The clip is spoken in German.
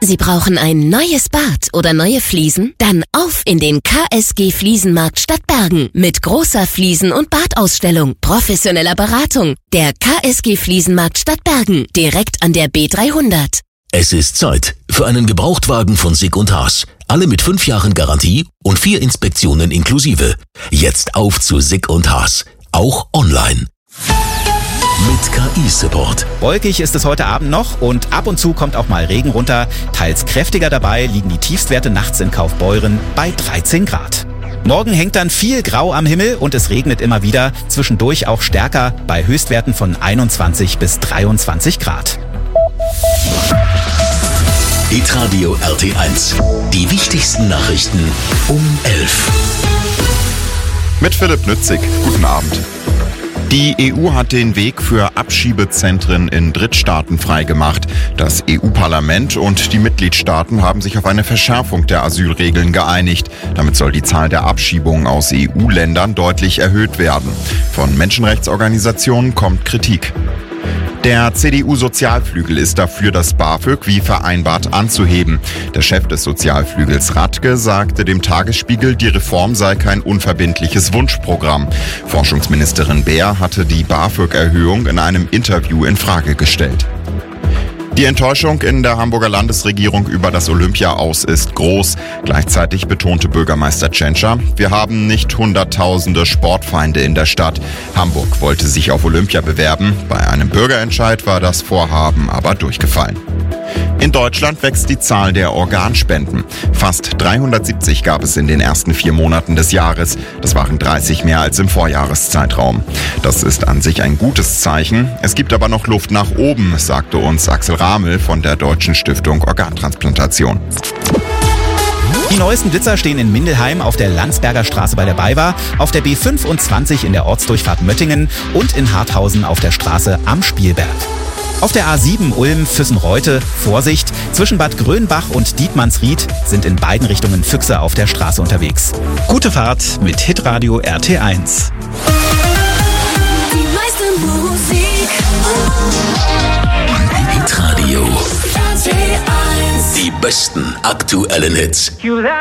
Sie brauchen ein neues Bad oder neue Fliesen? Dann auf in den KSG Fliesenmarkt Stadtbergen mit großer Fliesen- und Badausstellung, professioneller Beratung. Der KSG Fliesenmarkt Stadtbergen, direkt an der B300. Es ist Zeit für einen Gebrauchtwagen von Sick & Haas. Alle mit 5 Jahren Garantie und 4 Inspektionen inklusive. Jetzt auf zu Sick & Haas. Auch online. Mit KI-Support. Wolkig ist es heute Abend noch und ab und zu kommt auch mal Regen runter. Teils kräftiger dabei liegen die Tiefstwerte nachts in Kaufbeuren bei 13 Grad. Morgen hängt dann viel Grau am Himmel und es regnet immer wieder, zwischendurch auch stärker bei Höchstwerten von 21 bis 23 Grad. Hitradio RT1. Die wichtigsten Nachrichten um 11. Mit Philipp Nützig. Guten Abend. Die EU hat den Weg für Abschiebezentren in Drittstaaten freigemacht. Das EU-Parlament und die Mitgliedstaaten haben sich auf eine Verschärfung der Asylregeln geeinigt. Damit soll die Zahl der Abschiebungen aus EU-Ländern deutlich erhöht werden. Von Menschenrechtsorganisationen kommt Kritik. Der CDU-Sozialflügel ist dafür, das BAföG wie vereinbart anzuheben. Der Chef des Sozialflügels Radke sagte dem Tagesspiegel, die Reform sei kein unverbindliches Wunschprogramm. Forschungsministerin Beer hatte die BAföG-Erhöhung in einem Interview in Frage gestellt. Die Enttäuschung in der Hamburger Landesregierung über das Olympia-Aus ist groß. Gleichzeitig betonte Bürgermeister Tschentscher, wir haben nicht hunderttausende Sportfeinde in der Stadt. Hamburg wollte sich auf Olympia bewerben. Bei einem Bürgerentscheid war das Vorhaben aber durchgefallen. In Deutschland wächst die Zahl der Organspenden. Fast 370 gab es in den ersten 4 Monaten des Jahres. Das waren 30 mehr als im Vorjahreszeitraum. Das ist an sich ein gutes Zeichen. Es gibt aber noch Luft nach oben, sagte uns Axel Ramel von der Deutschen Stiftung Organtransplantation. Die neuesten Blitzer stehen in Mindelheim auf der Landsberger Straße bei der BayWa, auf der B25 in der Ortsdurchfahrt Möttingen und in Harthausen auf der Straße am Spielberg. Auf der A7 Ulm-Füssen-Reute, Vorsicht, zwischen Bad Grönbach und Dietmannsried sind in beiden Richtungen Füchse auf der Straße unterwegs. Gute Fahrt mit Hitradio RT1. Die meiste Musik. Hitradio. RT1. Die besten aktuellen Hits.